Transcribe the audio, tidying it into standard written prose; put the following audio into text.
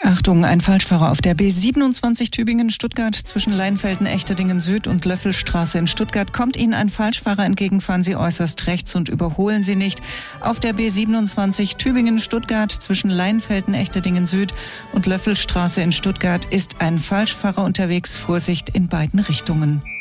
Achtung, ein Falschfahrer auf der B27 Tübingen-Stuttgart zwischen Leinfelden-Echterdingen-Süd und Löffelstraße in Stuttgart. Kommt Ihnen ein Falschfahrer entgegen, fahren Sie äußerst rechts und überholen Sie nicht. Auf der B27 Tübingen-Stuttgart zwischen Leinfelden-Echterdingen-Süd und Löffelstraße in Stuttgart ist ein Falschfahrer unterwegs. Vorsicht in beiden Richtungen.